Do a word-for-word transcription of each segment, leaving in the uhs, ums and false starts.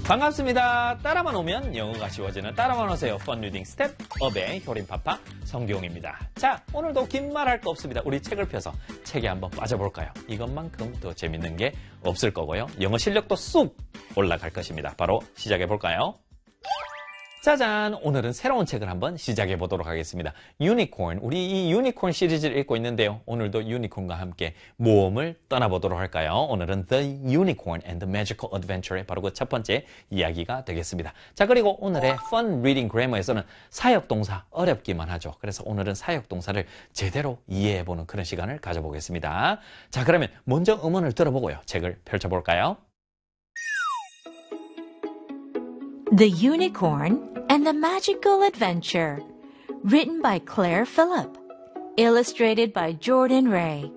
반갑습니다. 따라만 오면 영어가 쉬워지는 따라만 오세요. Fun Reading Step Up의 효린파파 성기용입니다. 자, 오늘도 긴 말 할 거 없습니다. 우리 책을 펴서 책에 한번 빠져볼까요? 이것만큼 더 재밌는 게 없을 거고요. 영어 실력도 쑥 올라갈 것입니다. 바로 시작해볼까요? 짜잔! 오늘은 새로운 책을 한번 시작해 보도록 하겠습니다. 유니콘, 우리 이 유니콘 시리즈를 읽고 있는데요. 오늘도 유니콘과 함께 모험을 떠나보도록 할까요? 오늘은 The Unicorn and the Magical Adventure의 바로 그 첫 번째 이야기가 되겠습니다. 자, 그리고 오늘의 Fun Reading Grammar에서는 사역동사 어렵기만 하죠. 그래서 오늘은 사역동사를 제대로 이해해보는 그런 시간을 가져보겠습니다. 자, 그러면 먼저 음원을 들어보고요. 책을 펼쳐볼까요? The Unicorn and the Magical Adventure, written by Claire Phillip, illustrated by Jordan Ray.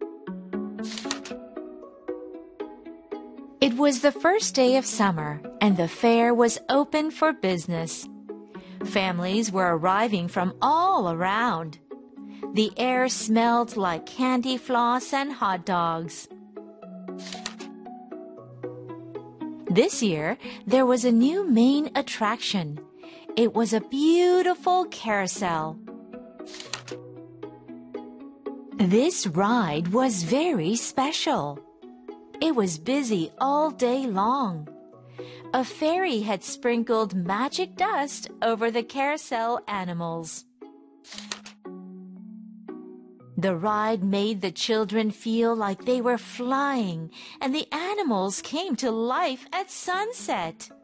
It was the first day of summer, and the fair was open for business. Families were arriving from all around. The air smelled like candy floss and hot dogs. This year, there was a new main attraction. It was a beautiful carousel. This ride was very special. It was busy all day long. A fairy had sprinkled magic dust over the carousel animals. The ride made the children feel like they were flying, and the animals came to life at sunset.